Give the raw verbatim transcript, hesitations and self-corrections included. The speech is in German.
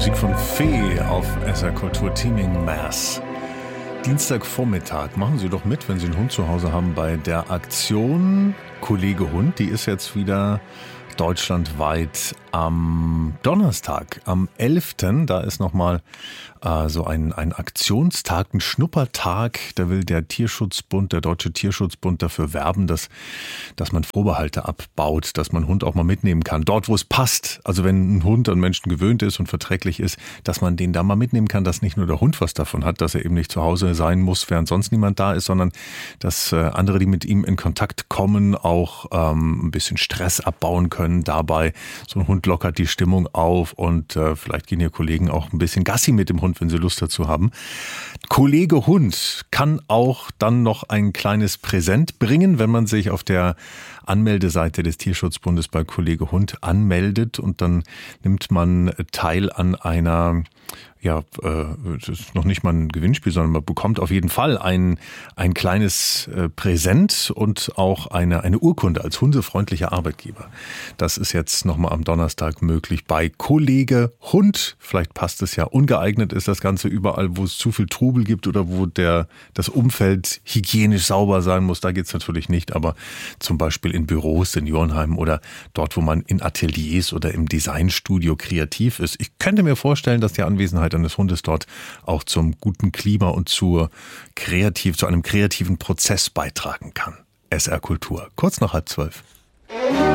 Musik von Fee auf S R Kultur Teaming Mass. Dienstagvormittag. Machen Sie doch mit, wenn Sie einen Hund zu Hause haben, bei der Aktion Kollege Hund. Die ist jetzt wieder deutschlandweit am Donnerstag, am elften Da ist nochmal äh, so ein, ein Aktionstag, ein Schnuppertag. Da will der Tierschutzbund, der Deutsche Tierschutzbund dafür werben, dass, dass man Vorbehalte abbaut, dass man einen Hund auch mal mitnehmen kann. Dort, wo es passt. Also wenn ein Hund an Menschen gewöhnt ist und verträglich ist, dass man den da mal mitnehmen kann, dass nicht nur der Hund was davon hat, dass er eben nicht zu Hause sein muss, während sonst niemand da ist, sondern dass äh, andere, die mit ihm in Kontakt kommen, auch ähm, ein bisschen Stress abbauen können dabei. So ein Hund lockert die Stimmung auf und äh, vielleicht gehen Ihr Kollegen auch ein bisschen Gassi mit dem Hund, wenn sie Lust dazu haben. Kollege Hund kann auch dann noch ein kleines Präsent bringen, wenn man sich auf der Anmeldeseite des Tierschutzbundes bei Kollege Hund anmeldet, und dann nimmt man teil an einer, ja, äh, das ist noch nicht mal ein Gewinnspiel, sondern man bekommt auf jeden Fall ein, ein kleines äh, Präsent und auch eine, eine Urkunde als hundefreundlicher Arbeitgeber. Das ist jetzt nochmal am Donnerstag möglich bei Kollege Hund. Vielleicht passt es ja. Ungeeignet ist das Ganze überall, wo es zu viel Trubel gibt oder wo der, das Umfeld hygienisch sauber sein muss. Da geht's natürlich nicht, aber zum Beispiel in Büros, Seniorenheimen oder dort, wo man in Ateliers oder im Designstudio kreativ ist. Ich könnte mir vorstellen, dass die Anwesenheit eines Hundes dort auch zum guten Klima und zur kreativ, zu einem kreativen Prozess beitragen kann. S R Kultur. Kurz nach halb zwölf.